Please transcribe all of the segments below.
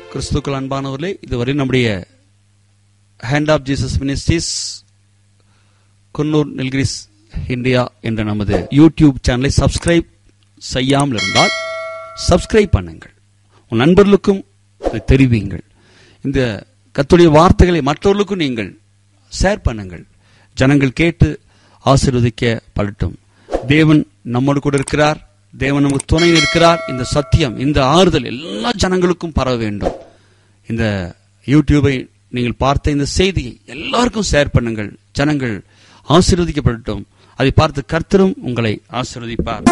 கிறிஸ்துக்கள் அன்பானவர்களே, இதுவரை நம்முடைய hand of Jesus ministries Coonoor Nilgiris India என்ற நமது யூடியூப் சேனலை சப்ஸ்கிரைப் செய்யாமல் இருந்தால் சப்ஸ்கிரைப் பண்ணுங்கள். உன் நண்பர்களுக்கும் இதை தெரிவியுங்கள். இந்த கர்த்தருடைய வார்த்தைகளை மற்றவர்களுக்கும் நீங்கள் ஷேர் பண்ணுங்கள். ஜனங்கள் கேட்டு ஆசீர்வதிக்கப்படட்டும். தேவன் நம்மோடு கூட இருக்கிறார். தேவன் நமக்கு துணை இருக்கிறார். இந்த சத்தியம், இந்த ஆறுதல் எல்லா ஜனங்களுக்கும் பரவ வேண்டும். இந்த யூடியூபை நீங்கள் பார்த்த இந்த செய்தியை எல்லாருக்கும் ஷேர் பண்ணுங்கள். ஜனங்கள் ஆசீர்வதிக்கப்படட்டும். அதை பார்த்து கர்த்தரும் உங்களை ஆசீர்வதிப்பார்.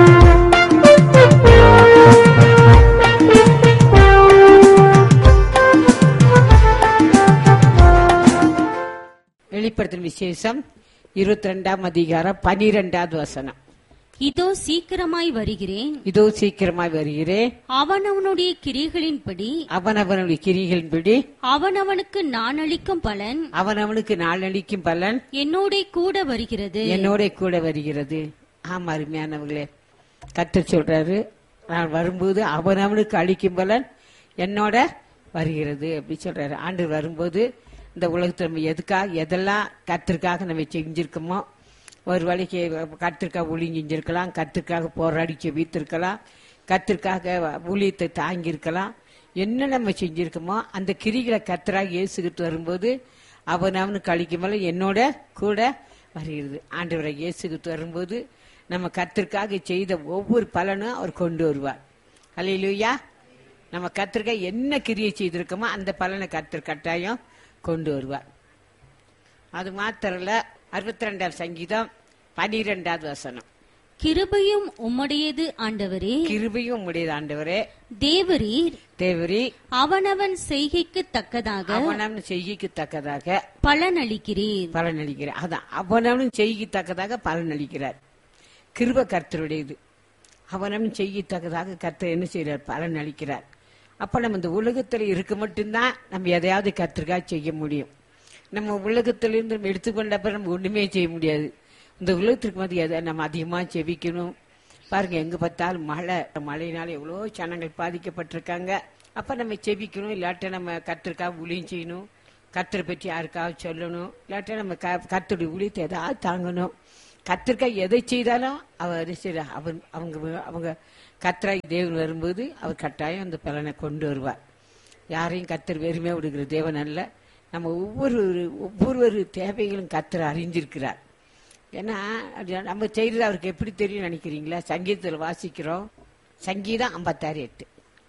வெளிப்படுத்தின விசேஷம் 22ஆம் அதிகாரம் 12வது வசனம். இதோ சீக்கிரமாய் வருகிறேன், இதோ சீக்கிரமாய் வருகிறேன், அவனவனுடைய கிரியைகளின்படி அவனவனுடைய கிரிகளின்படி அவனவனுக்கு நான் அளிக்கும் பலன் அவனவனுக்கு நாளளிக்கும் பலன் என்னோட கூட வருகிறது, என்னோட கூட வருகிறது. ஆமா, அருமையானவர்களே, கர்த்தர் சொல்றாரு, நான் வரும்போது அவனவனுக்கு அளிக்கும் பலன் என்னோட வருகிறது அப்படி சொல்றாரு. ஆண்டு வரும்போது இந்த உலகத்தில் நம்ம எதுக்காக எதெல்லாம் கர்த்தருக்காக நம்ம செஞ்சிருக்கோமோ, ஒரு வேளைக்கு கர்த்தருக்காக ஊழியம் செஞ்சிருக்கலாம், கர்த்தருக்காக போராடி செபித்திருக்கலாம், கர்த்தருக்காக ஊழியத்தை தாங்கியிருக்கலாம். என்ன நம்ம செஞ்சிருக்கோமோ அந்த கிரிகளை கர்த்தராக இயேசுகிட்டு வரும்போது அவனுக்கு அளிக்கும் போல என்னோட கூட வருகிறது. ஆண்டவரை இயேசுகிட்டு வரும்போது நம்ம கர்த்தருக்காக செய்த ஒவ்வொரு பலனும் அவர் கொண்டு வருவார். அல்லேலூயா. நம்ம கர்த்தருக்காக என்ன கிரியை செய்திருக்கோமோ அந்த பலனை கர்த்தர் கட்டாயம் கொண்டு வருவார். அது மாத்திரல, 62ஆம் சங்கீதம் 12வது வசனம். கிருபையும் உம்முடையது ஆண்டவரே, கிருபையும் உம்முடையது ஆண்டவரே, தேவரீர் தேவரீர் அவனவன் செய்கைக்கு தக்கதாக அவனவன் செய்கைக்கு தக்கதாக பலன் அளிக்கிறீர். பலன் அளிக்கிறார். அதான், அவனவன் செய்கைக்கு தக்கதாக பலன் அளிக்கிறார். கிருபை கர்த்தருடையது. அவனவன் செய்யத்தக்கதாக கர்த்தர் என்ன செய்யறார்? பலன் அளிக்கிறார். அப்ப நம்ம இந்த உலகத்துல இருக்க மட்டும்தான் நம்ம எதையாவது கர்த்தருக்காக செய்ய முடியும். நம்ம உலகத்திலிருந்து நம்ம எடுத்துக்கொண்டப்ப நம்ம ஒண்ணுமே செய்ய முடியாது. இந்த உலகத்திற்கு வந்து எதை நம்ம அதிகமா செபிக்கணும். பாருங்க, எங்க பார்த்தாலும் மழையினால எவ்வளோ ஜனங்கள் பாதிக்கப்பட்டிருக்காங்க. அப்ப நம்ம செபிக்கணும். இல்லாட்ட நம்ம கர்த்தருக்காக ஊழியம் செய்யணும், கர்த்தரை பற்றி யாருக்காக சொல்லணும், இல்லாட்ட நம்ம கர்த்தருடைய ஊழியத்தை எதாவது தாங்கணும். கர்த்தருக்காக எதை செய்தாலும் அவர் அவங்க கர்த்தராய் தேவன் வரும்போது அவர் கட்டாயம் அந்த பலனை கொண்டு வருவார். யாரையும் கர்த்தர் வெறுமையா விடுகிற தேவன் அல்ல. நம்ம ஒவ்வொரு தேவைகளும் கர்த்தர் அறிஞ்சிருக்கிறார். ஏன்னா நம்ம செய்யறது அவருக்கு எப்படி தெரியும் நினைக்கிறீங்களா? சங்கீதத்தில் வாசிக்கிறோம், சங்கீதம் 56:8.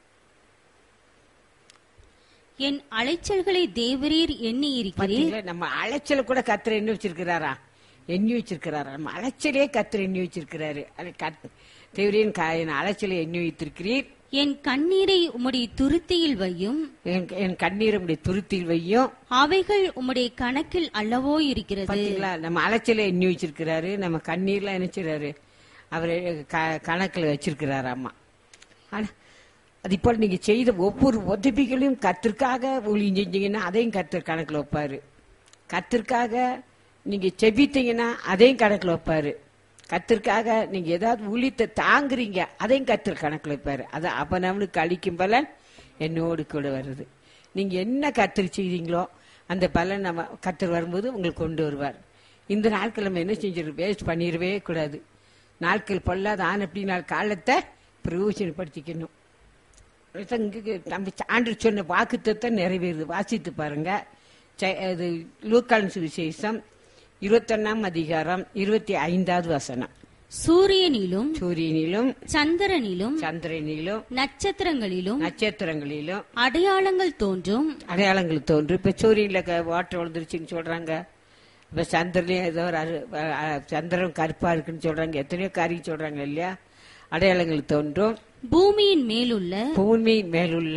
என் அலைச்சல்களை தேவரீர் எண்ணி இருக்கிறீர். நம்ம அலைச்சல கூட கர்த்தர் எண்ணி வச்சிருக்கிறாரா? எண்ணி வச்சிருக்கிறாரா? நம்ம அலைச்சலே கர்த்தர் எண்ணி வச்சிருக்கிறாரு. தேவரின் அலைச்சலை எண்ணி வைத்திருக்கிறீர். என் கண்ணீரை உம்முடைய துருத்தியில் வையும், என் கண்ணீரை உம்முடைய துருத்தியில் வையும், அவைகள் உம்முடைய கணக்கில் அல்லவோ இருக்கிறது. நம்ம அலைச்சலை எண்ணி வச்சிருக்கிறாரு. நம்ம கண்ணீர்லாம் நினைச்சிடாரு அவரு கணக்கில் வச்சிருக்கிறாரு. அம்மா, ஆனா அது இப்போ நீங்க செய்த ஒவ்வொரு உதவிகளையும் கர்த்தருக்காக ஊழியம் செஞ்சீங்கன்னா அதையும் கர்த்தர் கணக்கில் வைப்பாரு. கர்த்தருக்காக நீங்க செபித்தீங்கன்னா அதையும் கணக்கில் வைப்பாரு. கர்த்தருக்காக நீங்க ஏதாவது ஊழியத்தை தாங்குறீங்க, அதையும் கர்த்தர் கணக்கில் வைப்பாரு. அது அவனவனுக்கு அளிக்கும் பலன் என்னோடு கூட வருது. நீங்க என்ன கர்த்தர் செய்தீங்களோ அந்த பலன் நம்ம கர்த்தர் வரும்போது உங்களுக்கு கொண்டு வருவார். இந்த நாட்கள் நம்ம என்ன செஞ்சிருக்கோம்? வேஸ்ட் பண்ணிடவே கூடாது. நாட்கள் பொல்லாத ஆன அப்படி நாள் காலத்தை பிரயோஜனப்படுத்திக்கணும். நம்ம ஆண்டு சொன்ன வாக்குத்தத்தை நிறைவேறுது. வாசித்து பாருங்க. அது லூக்கான் சுவிசேஷம் 21ஆம் அதிகாரம் 25வது வசனம். சூரியனிலும் சந்திரனிலும் நட்சத்திரங்களிலும் அடையாளங்கள் தோன்றும். இப்ப சூரியன்ல வாட்டர் விழுந்துருச்சுன்னு சொல்றாங்க. இப்ப சந்திரனையும் ஏதோ சந்திரன் கருப்பா இருக்குன்னு சொல்றாங்க. எத்தனையோ காரியம் சொல்றாங்க இல்லையா? அடையாளங்கள் தோன்றும். பூமியின் மேலுள்ள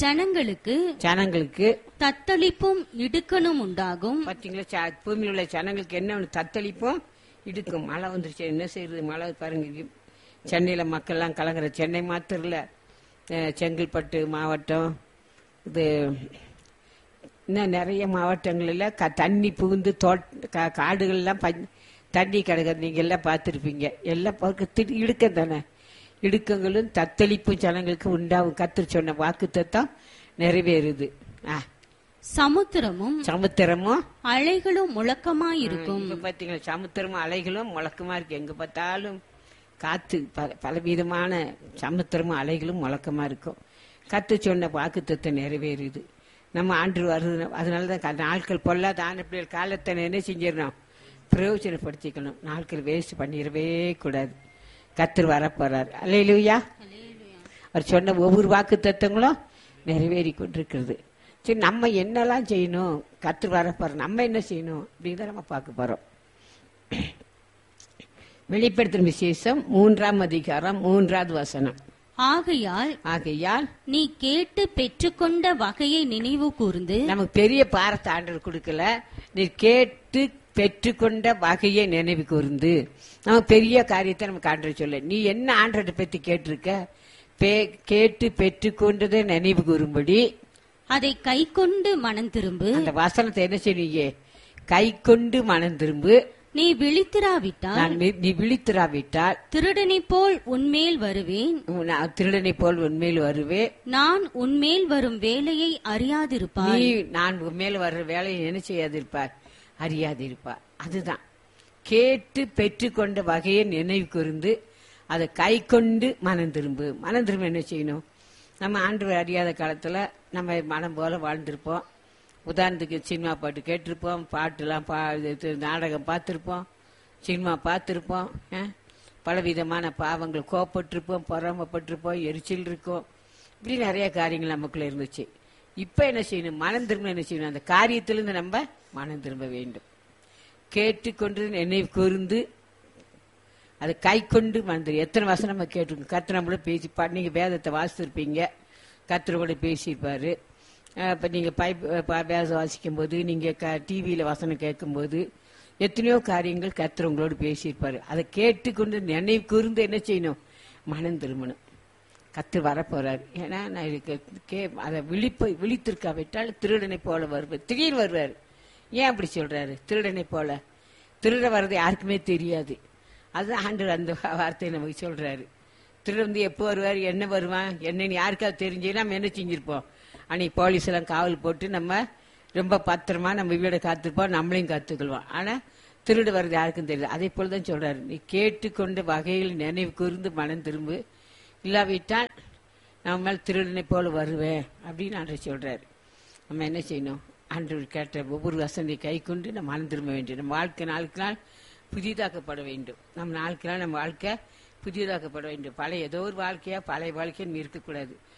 ஜனங்களுக்கு தத்தளிப்பும் இடுக்கணும் உண்டாகும். பாத்தீங்களா? பூமியில் உள்ள ஜனங்களுக்கு என்ன தத்தளிப்பும் இடுக்கும். மழை வந்துருச்சு, என்ன செய்யறது? மழை பாருங்க, சென்னையில மக்கள் எல்லாம் கலங்குற. சென்னை மாத்திரம் இல்ல, செங்கல்பட்டு மாவட்டம், இது இன்னும் நிறைய மாவட்டங்கள்ல தண்ணி புகுந்து காடுகள்லாம் தண்ணி கிடக்குது. நீங்க எல்லாம் பார்த்துருப்பீங்க. எல்லாம் இடுக்கம் தானே. இடுக்கங்களும் தத்தளிப்பும் ஜனங்களுக்கு உண்டாகும். கர்த்தர் சொன்ன வாக்குத்தத்தம் நிறைவேறுது. சமுத்திரமும் அலைகளும் முழக்கமாயிருக்கும். இப்ப பாத்தீங்களா, சமுத்திரமும் அலைகளும் முழக்கமா இருக்கு. எங்க பார்த்தாலும் காத்து, பலவிதமான சமுத்திரமும் அலைகளும் முழக்கமா இருக்கும். கத்து சொன்ன வாக்குத்தத்தம் நிறைவேறுது. நம்ம ஆண்டு வருது. அதனாலதான் நாட்கள் பொல்லாத ஆனப்பிள்ளைகள் காலத்தை என்ன செஞ்சிடணும், பிரயோஜனப்படுத்திக்கணும். நாட்கள் வேஸ்ட் பண்ணிடவே கூடாது. கர்த்தர் வரப்போறார். அல்லேலூயா. அவர் சொன்ன ஒவ்வொரு வாக்கு தத்தங்களும் நிறைவேறி கொண்டிருக்கிறது. சரி, நம்ம என்னெல்லாம் செய்யணும், கர்த்தர் வரப்போற நம்ம என்ன செய்யணும் அப்படிங்கிறத நம்ம பார்க்க போறோம். வெளிப்படுத்தும் விசேஷம் 3ஆம் அதிகாரம் 3வது வசனம். ஆகையால் நீ கேட்டு பெற்றுக்கொண்ட வகையை நினைவு கூர்ந்து. நமக்கு பெரிய பாரத்தை ஆண்டவர் கொடுக்கல, நீ கேட்டு பெற்றுக்கொண்ட வகையை நினைவு கூர்ந்து. நம்ம பெரிய காரியத்தை நமக்கு ஆண்டவர் சொல்ல, நீ என்ன ஆண்டவரை பத்தி கேட்டிருக்க, கேட்டு பெற்றுக்கொண்டதை நினைவு கூறும்படி அதை கை கொண்டு மனம் திரும்பு. அந்த வசனத்தை என்ன செய்வீங்க, கை கொண்டு மனம் திரும்பு. நீ விழித்திராவிட்டால் திருடனை போல் உன்மேல் வருவேன். திருடனை போல் உன்மேல் வருவேன். நான் உன்மேல் வரும் வேலையை அறியாதிருப்பாய். நான் உன்மேல் வர்ற வேலையை என்ன செய்யாதிருப்பார், அறியாதிருப்பார். அதுதான் கேட்டு பெற்றுக்கொண்ட வகையை நினைவு கூர்ந்து அதை கை கொண்டு மனம் திரும்பு. மனம் திரும்ப என்ன செய்யணும், நம்ம ஆண்டவர் அறியாத காலத்துல நம்ம மனம் போல வாழ்ந்திருப்போம். உதாரணத்துக்கு சினிமா பாட்டு கேட்டிருப்போம், பாட்டுலாம் நாடகம் பார்த்திருப்போம், சினிமா பார்த்திருப்போம், பலவிதமான பாவங்கள், கோப்பட்டிருப்போம், பொறாமப்பட்டிருப்போம், எரிச்சல் இருக்கும், இப்படி நிறைய காரியங்கள் நமக்குள்ள இருந்துச்சு. இப்ப என்ன செய்யணும், மனம் திரும்ப என்ன செய்யணும், அந்த காரியத்திலிருந்து நம்ம மனம் திரும்ப வேண்டும். கேட்டுக்கொண்டு நினைவு கூர்ந்து அதை கை கொண்டு மறந்துரு. எத்தனை வசனம் நம்ம கேட்டிருக்கோம். கர்த்தர் நம்மளோட பேசி, நீங்க வேதத்தை வாசித்திருப்பீங்க, கர்த்தர் கூட பேசியிருப்பாரு. இப்போ நீங்கள் வேதம் வாசிக்கும் போது, நீங்கள் டிவியில் வசனம் கேட்கும்போது எத்தனையோ காரியங்கள் கர்த்தர் உங்களோடு பேசியிருப்பாரு. அதை கேட்டுக்கொண்டு நினைவு கூர்ந்து என்ன செய்யணும், மனம் திரும்பணும். கர்த்தர் வரப்போறாரு. ஏன்னா நான் அதை விழித்திருக்காவிட்டால் திருடனை போல வருவார், திடீர்னு வருவார். ஏன் அப்படி சொல்றாரு, திருடனை போல? திருட வர்றது யாருக்குமே தெரியாது. அதுதான் ஆண்டவர் அந்த வார்த்தையை நமக்கு சொல்றாரு. திருட வந்து எப்போ வருவார், என்ன வருவான், என்னன்னு யாருக்காவது தெரிஞ்சு நம்ம என்ன செஞ்சிருப்போம், அன்னைக்கு போலீஸ் எல்லாம் காவல் போட்டு நம்ம ரொம்ப பத்திரமா நம்ம வீட காத்துருப்போம், நம்மளையும் காத்துக்கொள்வோம். ஆனா திருடு வர்றது யாருக்கும் தெரியல. அதே போலதான் சொல்றாரு, நீ கேட்டுக்கொண்ட வகையில் நினைவு கூர்ந்து மனம் திரும்பு, இல்லாவிட்டால் நம்ம மேல் திருடனை போல வருவேன் அப்படின்னு ஆண்டவர் சொல்றாரு. நம்ம என்ன செய்யணும், ஆண்டவர் கேட்ட ஒவ்வொரு வசனத்தை கை கொண்டு நம்ம மனம் திரும்ப வேண்டும். நம்ம வாழ்க்கை நாளுக்கு நாள் புதிதாக்கப்பட வேண்டும். நம்ம நாளுக்கு நாள் நம்ம வாழ்க்கை புதிதாக்கப்பட வேண்டும். பழைய ஏதோ ஒரு வாழ்க்கையா பழைய வாழ்க்கைன்னு இருக்கக்கூடாது.